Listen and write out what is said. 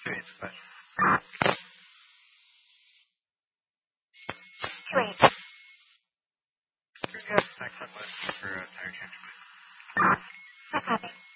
2-8, but... 2-8. Yes, thanks so much for tire change. No problem.